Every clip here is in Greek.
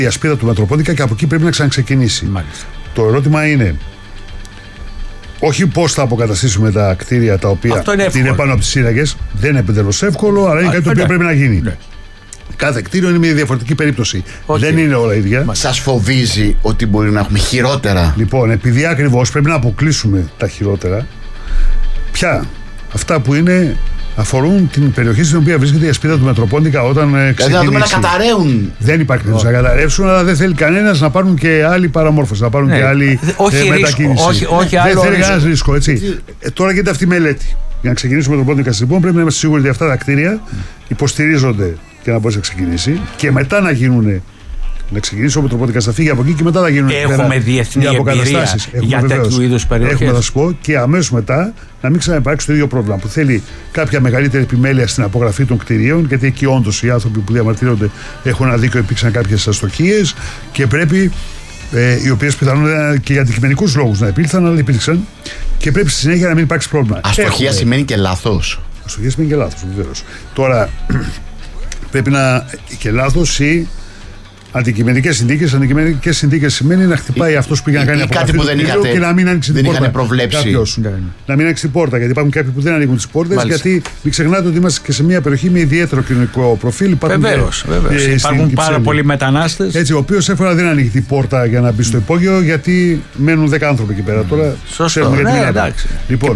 η ασπίδα του Μετροπόντικα και από εκεί πρέπει να ξαναξεκινήσει. Μάλιστα. Το ερώτημα είναι όχι πώς θα αποκαταστήσουμε τα κτίρια τα οποία είναι πάνω από τις σύραγγες. Δεν είναι εντελώς εύκολο, αλλά είναι κάτι το οποίο πρέπει να γίνει. Ναι. Κάθε κτίριο είναι μια διαφορετική περίπτωση. Δεν είναι όλα ίδια. Σας φοβίζει ότι μπορεί να έχουμε χειρότερα? Λοιπόν, επειδή ακριβώς πρέπει να αποκλείσουμε τα χειρότερα, πια αυτά που είναι αφορούν την περιοχή στην οποία βρίσκεται η ασπίδα του Μετροπόντικα όταν ξεκινήσει. Δηλαδή να δούμε να καταραίουν. Δεν υπάρχει περίπτωση να καταρρεύσουν, αλλά δεν θέλει κανένας να πάρουν και άλλη παραμόρφωση, να πάρουν και άλλη μετακίνηση. Δεν θέλει κανένας ρίσκο, έτσι. Τώρα γίνεται αυτή η μελέτη. Για να ξεκινήσει ο Μετροπόντικας, λοιπόν, πρέπει να είμαστε σίγουροι ότι αυτά τα κτίρια υποστηρίζονται και να μπορεί να ξεκινήσει και μετά να ξεκινήσει ο Μετροπόντικας, να φύγει από εκεί και μετά να γίνουν έχουμε διεθνή εμπειρία για τέτοιου είδους περιοχές. Έχουμε, θα σου πω, και αμέσως μετά να μην ξαναυπάρξει το ίδιο πρόβλημα που θέλει κάποια μεγαλύτερη επιμέλεια στην απογραφή των κτηρίων, γιατί εκεί όντως οι άνθρωποι που διαμαρτύρονται έχουν ένα δίκιο, υπήρξαν κάποιες αστοχίες και πρέπει, οι οποίες πιθανόν και για αντικειμενικούς λόγους να υπήρξαν, αλλά υπήρξαν και πρέπει στη συνέχεια να μην υπάρξει πρόβλημα. Αστοχία σημαίνει και λάθος. Αστοχία σημαίνει και λάθος, βεβαίως. Τώρα πρέπει να και λάθος ή αντικειμενικές συνθήκες. Αντικειμενικές συνθήκες σημαίνει να χτυπάει αυτός που είχε να κάνει κάτι που δεν και να μην ανοίξει την πόρτα. Είχαν προβλέψει. Να μην ανοίξει την πόρτα, γιατί υπάρχουν κάποιοι που δεν ανοίγουν τις πόρτες. Γιατί μην ξεχνάτε ότι είμαστε και σε μια περιοχή με ιδιαίτερο κοινωνικό προφίλ. Βεβαίως. Υπάρχουν πάρα πολλοί μετανάστες. Έτσι, ο οποίος εύκολα δεν ανοίγει την πόρτα για να μπει στο υπόγειο, γιατί μένουν 10 άνθρωποι εκεί πέρα. Τώρα σωστό. Εντάξει. Λοιπόν,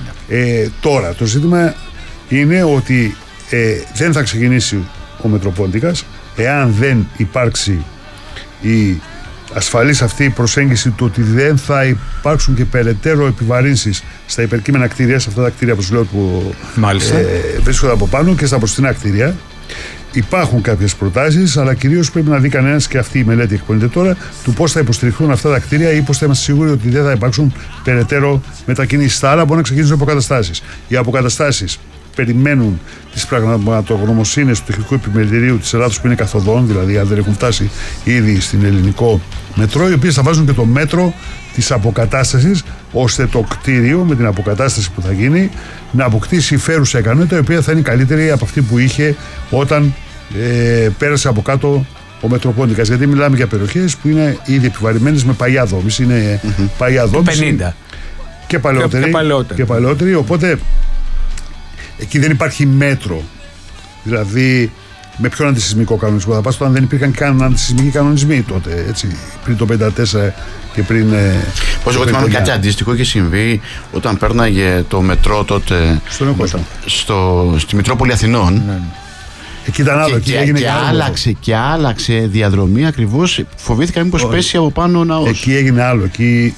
τώρα το ζήτημα είναι ότι δεν θα ξεκινήσει ο Μετροπόντικας εάν δεν υπάρξει η ασφαλής αυτή η προσέγγιση του ότι δεν θα υπάρξουν και περαιτέρω επιβαρύνσεις στα υπερκείμενα κτίρια, σε αυτά τα κτίρια που σου λέω που βρίσκονται από πάνω και στα μπροστινά κτίρια. Υπάρχουν κάποιες προτάσεις, αλλά κυρίως πρέπει να δει κανένας, και αυτή η μελέτη εκπονείται τώρα, του πώς θα υποστηριχθούν αυτά τα κτίρια ή πώς θα είμαστε σίγουροι ότι δεν θα υπάρξουν περαιτέρω μετακινήσεις. Στα άλλα μπορεί να ξεκινήσουν αποκαταστάσεις. Οι αποκαταστάσεις περιμένουν τις πραγματογνωμοσύνες του τεχνικού επιμελητηρίου της Ελλάδος που είναι καθοδόν, δηλαδή αν δεν έχουν φτάσει ήδη στην ελληνικό μετρό, οι οποίες θα βάζουν και το μέτρο της αποκατάστασης, ώστε το κτίριο με την αποκατάσταση που θα γίνει να αποκτήσει φέρουσα ικανότητα, η οποία θα είναι καλύτερη από αυτή που είχε όταν πέρασε από κάτω ο Μετροπόντικας. Γιατί μιλάμε για περιοχές που είναι ήδη επιβαρημένες με παλιά δόμηση, είναι παλιά δόμηση 50 και παλαιότερη, οπότε εκεί δεν υπάρχει μέτρο. Δηλαδή, με ποιον αντισυσμικό κανονισμό θα πας, όταν δεν υπήρχαν καν αντισυσμικοί κανονισμοί τότε, έτσι, πριν το 1954 και πριν. Πώς εγώ θυμάμαι κάτι αντίστοιχο είχε συμβεί όταν πέρναγε το μετρό τότε στη Μητρόπολη Αθηνών. Ναι. Εκεί ήταν άλλο. Και άλλαξε διαδρομή ακριβώς. Φοβήθηκα μήπως πέσει από πάνω ο ναός. Εκεί έγινε άλλο. Εκεί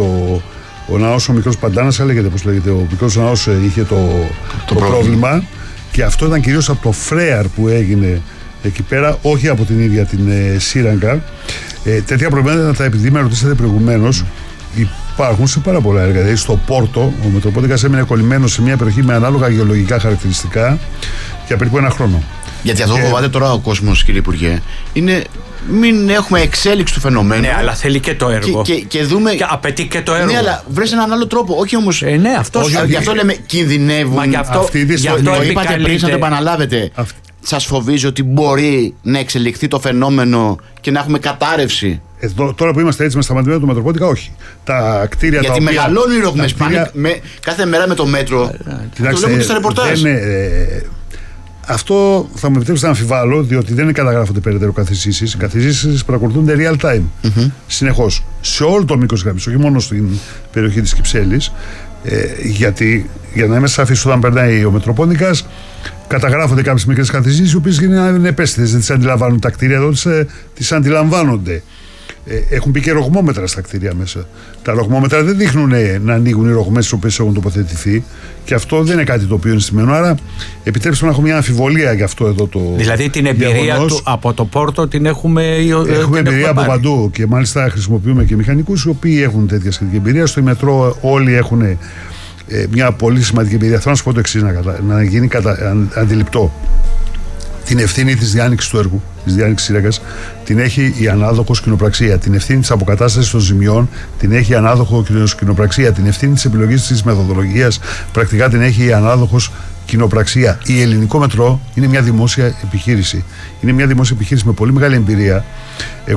ο ναός, ο μικρός Παντάνας, λέγεται, πώς λέγεται, ο μικρός ναός είχε το πρόβλημα, και αυτό ήταν κυρίως από το φρέαρ που έγινε εκεί πέρα, όχι από την ίδια την σύραγγα. Τέτοια προβλήματα, επειδή με ρωτήσατε προηγουμένως, υπάρχουν σε πάρα πολλά έργα. Δηλαδή στο Πόρτο, ο Μετροπόντικας έμεινε κολλημένος σε μια περιοχή με ανάλογα γεωλογικά χαρακτηριστικά για περίπου 1 χρόνο. Γιατί αυτό φοβάται τώρα ο κόσμος, κύριε Υπουργέ, είναι μην έχουμε εξέλιξη του φαινομένου. Ναι, αλλά θέλει και το έργο. Και δούμε. Και απαιτεί και το έργο. Ναι, αλλά βρες έναν άλλο τρόπο. Όχι όμως. Ναι, αυτό. Γι' αυτό λέμε κινδυνεύουν. Μα γι' αυτό το είπατε πριν, να το επαναλάβετε. Σας φοβίζει ότι μπορεί να εξελιχθεί το φαινόμενο και να έχουμε κατάρρευση? Τώρα που είμαστε έτσι με σταματημένο του Μετροπόντικα, όχι. Τα κτίρια. Γιατί μεγαλώνουν οι ρογμές. Κάθε μέρα με το μέτρο. Το βλέπουμε στα ρεπορτάζ. Αυτό θα μου επιτρέψετε να αμφιβάλλω, διότι δεν καταγράφονται περαιτέρω καθιζήσεις. Οι καθιζήσεις παρακολουθούνται real time, συνεχώς, σε όλο το μήκος γραμμής, όχι μόνο στην περιοχή της Κυψέλης. Γιατί, για να είμαι σαφής, όταν περνάει ο Μετροπόντικας, καταγράφονται κάποιες μικρές καθιζήσεις, οι οποίες είναι επαίσθητες, δεν τις αντιλαμβάνουν τα κτίρια εδώ, τις αντιλαμβάνονται. Έχουν μπει και ρογμόμετρα στα κτίρια μέσα. Τα ρογμόμετρα δεν δείχνουν να ανοίγουν οι ρογμές στις οποίες έχουν τοποθετηθεί, και αυτό δεν είναι κάτι το οποίο είναι στημένο. Άρα, επιτρέψτε να έχω μια αμφιβολία για αυτό εδώ το. Δηλαδή, την εμπειρία του από το Πόρτο την έχουμε. Έχουμε εμπειρία από παντού, και μάλιστα χρησιμοποιούμε και μηχανικούς οι οποίοι έχουν τέτοια σχετική εμπειρία. Στο μετρό όλοι έχουν μια πολύ σημαντική εμπειρία. Θέλω να σου πω το εξής, να γίνει αντιληπτό. Την ευθύνη της διάνοιξης του έργου, της διάνοιξης σύραγγας, την έχει η ανάδοχος κοινοπραξία. Την ευθύνη της αποκατάστασης των ζημιών την έχει η ανάδοχος κοινοπραξία. Την ευθύνη της επιλογής της μεθοδολογίας πρακτικά την έχει η ανάδοχος κοινοπραξία. Η Ελληνικό Μετρό είναι μια δημόσια επιχείρηση. Είναι μια δημόσια επιχείρηση με πολύ μεγάλη εμπειρία.